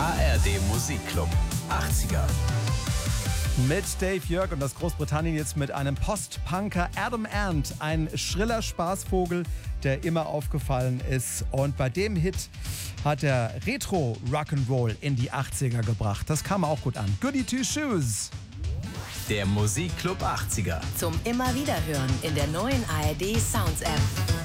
ARD Musikclub 80er. Mit Dave Jörg und aus Großbritannien jetzt mit einem Post-Punker Adam Ant. Ein schriller Spaßvogel, der immer aufgefallen ist. Und bei dem Hit hat er Retro-Rock'n'Roll in die 80er gebracht. Das kam auch gut an. Goody Two Shoes. Der Musikclub 80er. Zum immer wieder hören in der neuen ARD Sounds App.